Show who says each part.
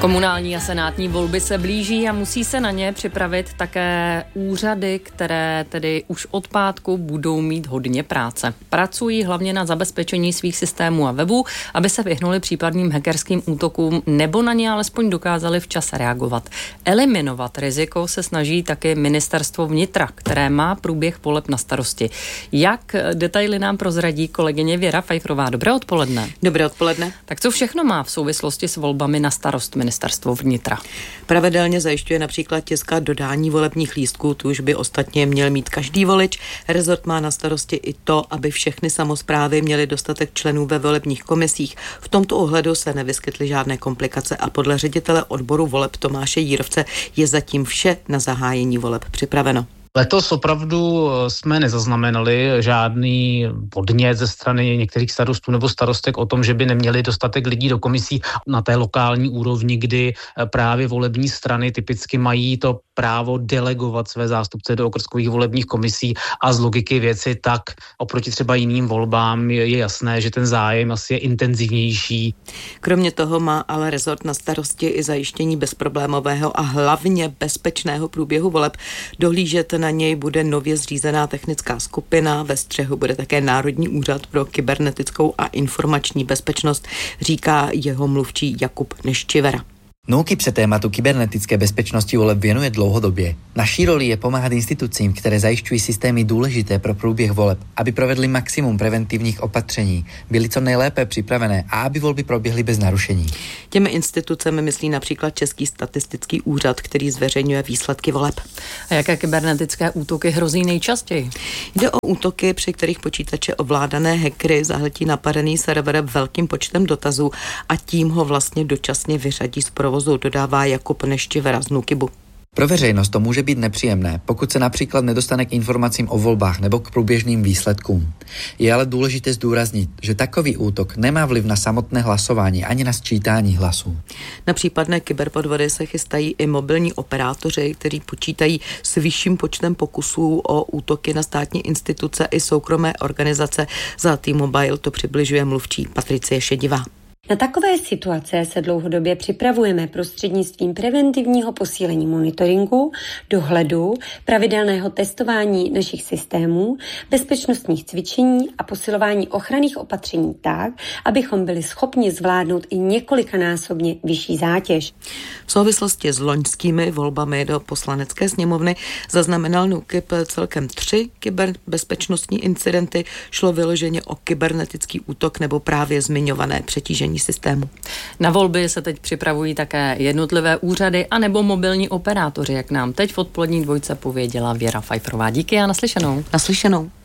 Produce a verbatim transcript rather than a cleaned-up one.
Speaker 1: Komunální a senátní volby se blíží a musí se na ně připravit také úřady, které tedy už od pátku budou mít hodně práce. Pracují hlavně na zabezpečení svých systémů a webů, aby se vyhnuli případným hackerským útokům nebo na ně alespoň dokázali včas reagovat. Eliminovat riziko se snaží taky Ministerstvo vnitra, které má průběh voleb na starosti. Jak detaily nám prozradí kolegyně Věra Fajfrová. Dobré odpoledne.
Speaker 2: Dobré odpoledne.
Speaker 1: Tak co všechno má v souvislosti s volbami na starost Ministerstvo vnitra?
Speaker 2: Pravidelně zajišťuje například tisk a dodání volebních lístků, tu už by ostatně měl mít každý volič. Rezort má na starosti i to, aby všechny samosprávy měly dostatek členů ve volebních komisích. V tomto ohledu se nevyskytly žádné komplikace a podle ředitele odboru voleb Tomáše Jírovce je zatím vše na zahájení voleb připraveno.
Speaker 3: Letos opravdu jsme nezaznamenali žádný podnět ze strany některých starostů nebo starostek o tom, že by neměli dostatek lidí do komisí na té lokální úrovni, kdy právě volební strany typicky mají to právo delegovat své zástupce do okrskových volebních komisí a z logiky věci tak oproti třeba jiným volbám je jasné, že ten zájem asi je intenzivnější.
Speaker 2: Kromě toho má ale rezort na starosti i zajištění bezproblémového a hlavně bezpečného průběhu voleb. Dohlížet na něj bude nově zřízená technická skupina, ve střehu bude také Národní úřad pro kybernetickou a informační bezpečnost, říká jeho mluvčí Jakub Neščivera.
Speaker 4: NÚKIB se tématu kybernetické bezpečnosti voleb věnuje dlouhodobě. Naší roli je pomáhat institucím, které zajišťují systémy důležité pro průběh voleb, aby provedli maximum preventivních opatření, byly co nejlépe připravené a aby volby proběhly bez narušení.
Speaker 2: Těmi institucemi myslí například Český statistický úřad, který zveřejňuje výsledky voleb.
Speaker 1: A jaké kybernetické útoky hrozí nejčastěji?
Speaker 2: Jde o útoky, při kterých počítače ovládané hackery zahltí napadený server velkým počtem dotazů a tím ho vlastně dočasně vyřadí z provozu, dodává Jakub Neščivera z NÚKIBu.
Speaker 4: Pro veřejnost to může být nepříjemné, pokud se například nedostane k informacím o volbách nebo k průběžným výsledkům. Je ale důležité zdůraznit, že takový útok nemá vliv na samotné hlasování ani na sčítání hlasů.
Speaker 2: Na případné kyberpodvody se chystají i mobilní operátoři, kteří počítají s vyšším počtem pokusů o útoky na státní instituce i soukromé organizace. Za T-Mobile to přibližuje mluvčí Patricie Šedivá.
Speaker 5: Na takové situace se dlouhodobě připravujeme prostřednictvím preventivního posílení monitoringu, dohledu, pravidelného testování našich systémů, bezpečnostních cvičení a posilování ochranných opatření tak, abychom byli schopni zvládnout i několikanásobně vyšší zátěž.
Speaker 2: V souvislosti s loňskými volbami do Poslanecké sněmovny zaznamenal NÚKIB celkem tři kyberbezpečnostní incidenty. Šlo vyloženě o kybernetický útok nebo právě zmiňované přetížení systému.
Speaker 1: Na volby se teď připravují také jednotlivé úřady a nebo mobilní operátoři, jak nám teď v odpolední dvojce pověděla Věra Fajfrová. Díky a naslyšenou.
Speaker 2: Naslyšenou.